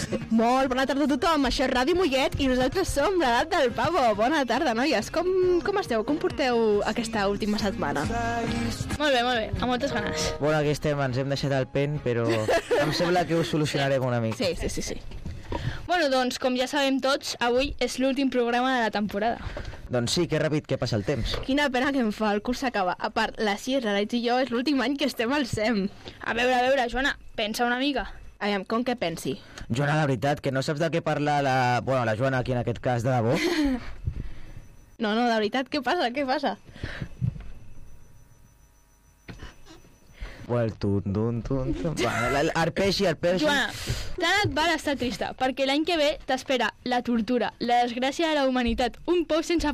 Molt bona tarda a tothom, això és Ràdio Mollet i nosaltres som l'edat del pavo. Bona tarda, noies. Com esteu? Com porteu aquesta última setmana? Molt bé, amb moltes ganes. Bueno, aquí estem, ens hem deixat el pen, però em sembla que ho solucionarem una mica. Sí. Bueno, doncs, com ja sabem tots, avui és l'últim programa de la temporada. Doncs sí, que ràpid que passa el temps. Quina pena que em fa, el curs s'acaba. A part, la Sierra, l'Aitz i jo és l'últim any que estem al SEM. A veure, Joana, pensa una mica. Aviam, com que pensi? Joana, la veritat, que no saps de què parla la Joana, aquí en aquest cas, de debò? No, de veritat, què passa? Bueno, el tun. Bueno, arpegi. Joana, tant et val estar trista, perquè l'any que ve t'espera la tortura, la desgràcia de la humanitat, un pou sense